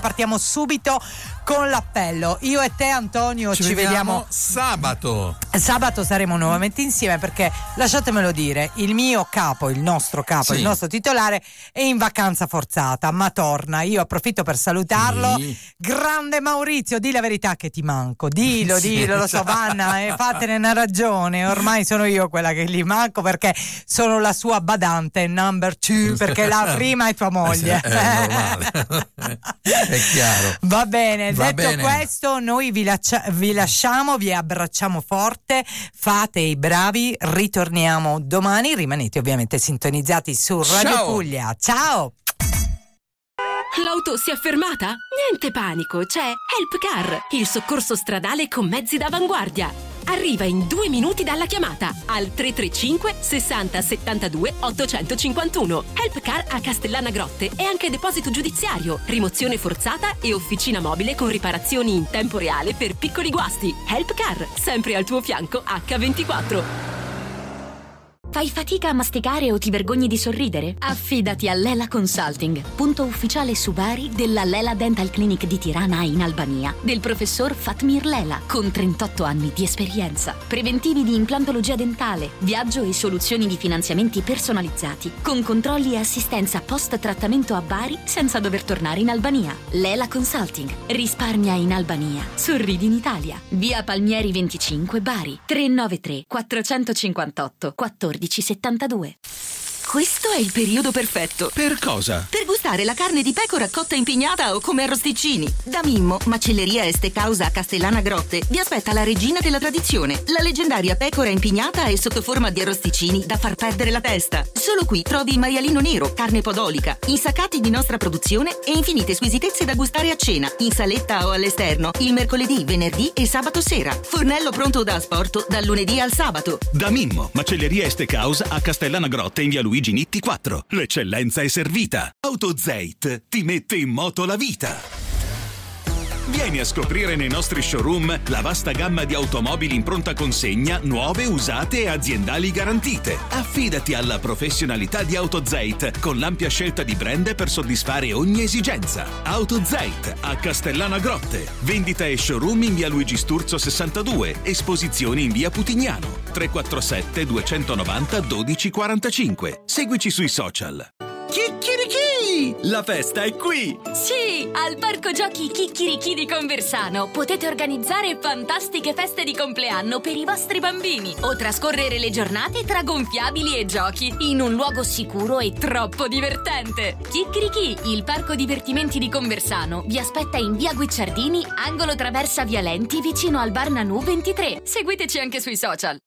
partiamo subito con l'appello. Io e te, Antonio, ci vediamo sabato. Sabato saremo nuovamente insieme, perché lasciatemelo dire, il mio capo, il nostro capo, il nostro titolare è in vacanza forzata, ma torna. Io approfitto per salutarlo. Grande Maurizio, di la verità che ti manco. Dillo, lo so, Vanna, fatene una ragione. Ormai sono io quella che gli manco, perché sono la sua badante number 2, perché la prima è tua moglie. È normale. È chiaro. Va bene, detto questo, noi vi lasciamo, vi abbracciamo forte, fate i bravi, ritorniamo domani, rimanete ovviamente sintonizzati su Radio Puglia. Ciao! L'auto si è fermata? Niente panico, c'è Help Car, il soccorso stradale con mezzi d'avanguardia. Arriva in 2 minuti dalla chiamata al 335 60 72 851. Help Car a Castellana Grotte è anche deposito giudiziario, rimozione forzata e officina mobile con riparazioni in tempo reale per piccoli guasti. Help Car, sempre al tuo fianco H24. Fai fatica a masticare o ti vergogni di sorridere? Affidati a Lela Consulting, punto ufficiale su Bari della Lela Dental Clinic di Tirana in Albania, del professor Fatmir Lela, con 38 anni di esperienza. Preventivi di implantologia dentale, viaggio e soluzioni di finanziamenti personalizzati, con controlli e assistenza post-trattamento a Bari senza dover tornare in Albania. Lela Consulting, risparmia in Albania, sorridi in Italia. Via Palmieri 25 Bari, 393 458 1472. Questo è il periodo perfetto. Per cosa? Per gustare la carne di pecora cotta in pignata o come arrosticini. Da Mimmo, macelleria e steakhouse a Castellana Grotte, vi aspetta la regina della tradizione, la leggendaria pecora in pignata e sotto forma di arrosticini da far perdere la testa. Solo qui trovi maialino nero, carne podolica, insaccati di nostra produzione e infinite squisitezze da gustare a cena, in saletta o all'esterno, il mercoledì, venerdì e sabato sera. Fornello pronto da asporto dal lunedì al sabato. Da Mimmo, macelleria e steakhouse a Castellana Grotte in via Luigi Nitti 4. L'eccellenza è servita. AutoZeit ti mette in moto la vita. Vieni a scoprire nei nostri showroom la vasta gamma di automobili in pronta consegna, nuove, usate e aziendali garantite. Affidati alla professionalità di AutoZeit con l'ampia scelta di brand per soddisfare ogni esigenza. AutoZeit a Castellana Grotte. Vendita e showroom in via Luigi Sturzo 62. Esposizioni in via Putignano. 347 290 1245. Seguici sui social. Chicchirichì! La festa è qui! Sì, al Parco Giochi Chicchirichì di Conversano potete organizzare fantastiche feste di compleanno per i vostri bambini o trascorrere le giornate tra gonfiabili e giochi in un luogo sicuro e troppo divertente. Chicchirichì, il parco divertimenti di Conversano, vi aspetta in via Guicciardini, angolo Traversa Vialenti, vicino al Bar Nanù 23. Seguiteci anche sui social.